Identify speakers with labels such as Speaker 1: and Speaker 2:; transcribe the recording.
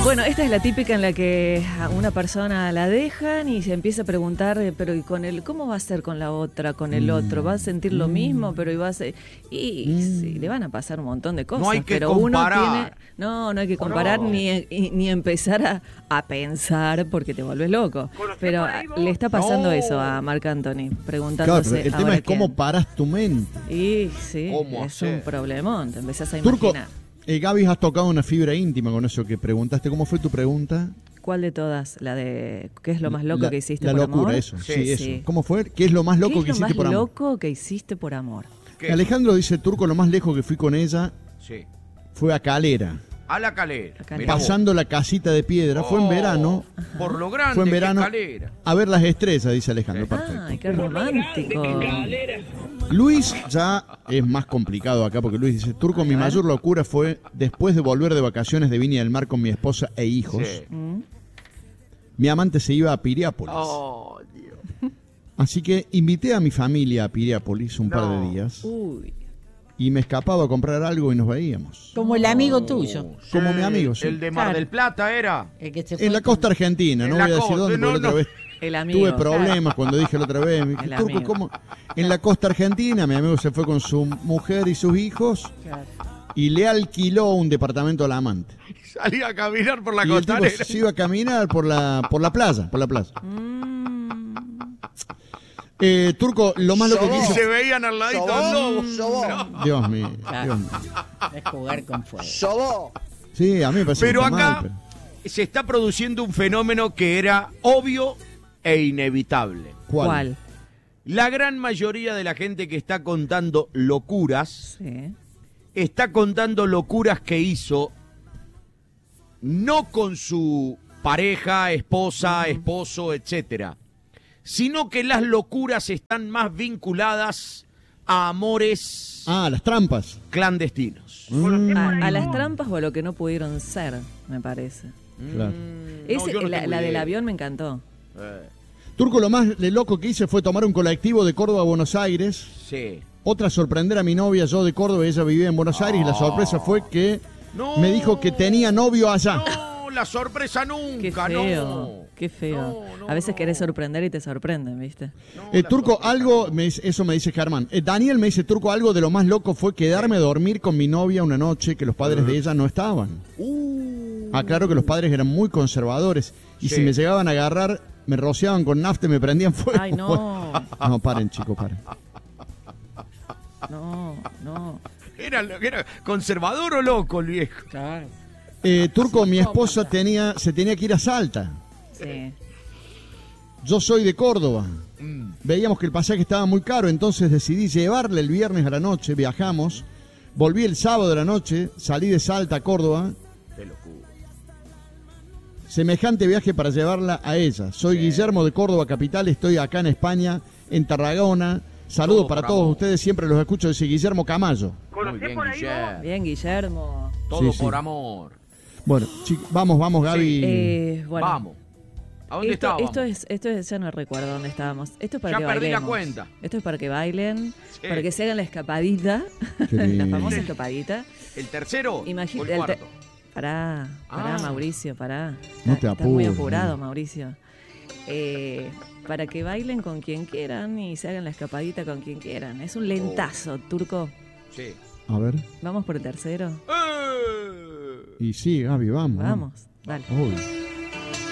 Speaker 1: Bueno, esta es la típica en la que a una persona la dejan y se empieza a preguntar, pero ¿y con el cómo va a ser con la otra, con el otro? ¿Va a sentir lo mismo? Pero iba a ser... sí, le van a pasar un montón de cosas.
Speaker 2: No hay que
Speaker 1: pero
Speaker 2: comparar.
Speaker 1: Uno tiene... No hay que comparar ni empezar a pensar porque te vuelves loco. Pero le está pasando eso a Marc Anthony, preguntándose.
Speaker 3: Claro, pero el tema es cómo paras tu mente.
Speaker 1: Y sí,
Speaker 2: ¿Cómo
Speaker 1: es
Speaker 2: hacer?
Speaker 1: un problemón, te empezás a
Speaker 3: Turco,
Speaker 1: imaginar.
Speaker 3: Gaby, has tocado una fibra íntima con eso que preguntaste. ¿Cómo fue tu pregunta?
Speaker 1: ¿Cuál de todas? La de ¿qué es lo más loco que hiciste por
Speaker 3: locura,
Speaker 1: amor?
Speaker 3: eso,
Speaker 2: Sí,
Speaker 3: eso.
Speaker 1: sí.
Speaker 3: ¿Cómo fue? ¿Qué es lo más loco que hiciste por
Speaker 1: ¿Qué es lo
Speaker 3: amor?
Speaker 1: más loco que hiciste por amor?
Speaker 2: ¿Qué?
Speaker 3: Alejandro dice, Turco, lo más lejos que fui con ella
Speaker 2: Sí.
Speaker 3: fue a Calera,
Speaker 2: A la calera.
Speaker 1: La Calera.
Speaker 2: Mirá vos.
Speaker 3: pasando la casita de piedra. Fue en verano.
Speaker 2: Por lo grande
Speaker 3: Fue en
Speaker 2: que
Speaker 3: verano
Speaker 2: Calera.
Speaker 3: a ver las estrellas, dice Alejandro. Perfecto.
Speaker 1: Ay, qué romántico.
Speaker 3: Luis ya es más complicado acá porque Luis dice, Turco, mi mayor locura fue después de volver de vacaciones de Viña del Mar con mi esposa e hijos.
Speaker 2: Sí.
Speaker 3: Mi amante se iba a Piriápolis.
Speaker 2: Oh, Dios.
Speaker 3: Así que invité a mi familia a Piriápolis un par de días
Speaker 1: Uy,
Speaker 3: y me escapaba a comprar algo y nos veíamos.
Speaker 4: Como el amigo tuyo.
Speaker 3: Como mi amigo, sí.
Speaker 2: El de Mar
Speaker 4: Claro.
Speaker 2: del Plata era.
Speaker 4: El que se fue
Speaker 3: En la costa argentina,
Speaker 2: En
Speaker 3: no
Speaker 2: la
Speaker 3: voy a decir
Speaker 2: costa,
Speaker 3: dónde, porque
Speaker 2: no,
Speaker 3: la otra vez
Speaker 1: el amigo.
Speaker 3: tuve problemas cuando dije la otra vez. Me dije,
Speaker 1: El
Speaker 3: Turco,
Speaker 1: amigo.
Speaker 3: ¿cómo? En la costa argentina, mi amigo se fue con su mujer y sus hijos
Speaker 4: Claro.
Speaker 3: y le alquiló un departamento al amante.
Speaker 2: Salía a caminar por la
Speaker 3: Y el tipo
Speaker 2: costanera.
Speaker 3: se iba a caminar por la playa, Turco, lo más loco que
Speaker 2: Y
Speaker 3: hizo...
Speaker 2: se veían al ladito. No.
Speaker 3: Dios mío,
Speaker 4: Claro.
Speaker 3: Dios mío.
Speaker 4: Es jugar con fuego.
Speaker 3: Sí, a mí me parece
Speaker 2: Pero
Speaker 3: que está
Speaker 2: acá
Speaker 3: mal,
Speaker 2: se está produciendo un fenómeno que era obvio e inevitable.
Speaker 1: ¿Cuál?
Speaker 2: La gran mayoría de la gente que está contando locuras,
Speaker 1: Sí.
Speaker 2: está contando locuras que hizo no con su pareja, esposa, esposo, etcétera, sino que las locuras están más vinculadas a amores
Speaker 3: las trampas.
Speaker 2: clandestinos.
Speaker 1: A las trampas o a lo que no pudieron ser, me parece.
Speaker 3: Claro.
Speaker 2: yo no
Speaker 1: la
Speaker 2: tengo
Speaker 1: del
Speaker 2: idea.
Speaker 1: avión me encantó.
Speaker 3: Turco, lo más de loco que hice fue tomar un colectivo de Córdoba a Buenos Aires.
Speaker 2: Sí.
Speaker 3: Otra, sorprender a mi novia, yo de Córdoba, ella vivía en Buenos Aires, y la sorpresa fue que
Speaker 2: No.
Speaker 3: me dijo que tenía novio allá.
Speaker 2: No, la sorpresa nunca,
Speaker 1: Qué feo,
Speaker 2: no.
Speaker 1: qué feo.
Speaker 2: No,
Speaker 1: A veces
Speaker 2: no.
Speaker 1: querés sorprender y te sorprenden, ¿viste?
Speaker 3: Turco, algo, eso me dice Germán. Daniel me dice, Turco, algo de lo más loco fue quedarme a dormir con mi novia una noche que los padres de ella no estaban. Aclaro que los padres eran muy conservadores y
Speaker 2: Sí.
Speaker 3: si me llegaban a agarrar, me rociaban con nafta y me prendían fuego.
Speaker 1: Ay, no.
Speaker 3: No, paren, chicos, paren.
Speaker 1: No.
Speaker 2: ¿Era conservador o loco el viejo?
Speaker 4: Claro.
Speaker 3: Turco, mi esposa se tenía que ir a Salta.
Speaker 1: Sí.
Speaker 3: Yo soy de Córdoba. Veíamos que el pasaje estaba muy caro, entonces decidí llevarle el viernes a la noche, viajamos, volví el sábado de la noche, salí de Salta a Córdoba.
Speaker 2: Qué locura.
Speaker 3: Semejante viaje para llevarla a ella. Soy Guillermo de Córdoba Capital, estoy acá en España, en Tarragona. Saludos
Speaker 2: Todo
Speaker 3: para
Speaker 2: por
Speaker 3: todos
Speaker 2: amor.
Speaker 3: ustedes, siempre los escucho, dice Guillermo Camayo.
Speaker 2: Muy bien, Guillermo.
Speaker 1: Bien, Guillermo.
Speaker 2: Todo
Speaker 3: Sí,
Speaker 2: por
Speaker 3: sí.
Speaker 2: amor.
Speaker 3: Bueno, vamos, Gaby.
Speaker 1: Bueno.
Speaker 2: Vamos. ¿A dónde estábamos?
Speaker 1: Esto es, ya no recuerdo dónde estábamos. Esto es para
Speaker 2: Ya
Speaker 1: que
Speaker 2: perdí la
Speaker 1: bailemos.
Speaker 2: cuenta.
Speaker 1: Esto es para que bailen,
Speaker 2: Sí.
Speaker 1: para que se hagan la escapadita,
Speaker 3: Qué
Speaker 1: la
Speaker 3: lindo.
Speaker 1: famosa escapadita.
Speaker 2: ¿El tercero o
Speaker 1: Imagínate.
Speaker 2: el cuarto?
Speaker 1: Pará,
Speaker 2: Ah.
Speaker 1: Mauricio, pará.
Speaker 3: No te
Speaker 1: Estás muy
Speaker 3: apures,
Speaker 1: apurado,
Speaker 3: no.
Speaker 1: Mauricio. Para que bailen con quien quieran y se hagan la escapadita con quien quieran. Es un lentazo, Turco.
Speaker 2: Sí.
Speaker 3: A ver.
Speaker 1: Vamos por el tercero.
Speaker 3: Y sí, Gaby, vamos.
Speaker 1: Vamos, dale.
Speaker 3: Uy.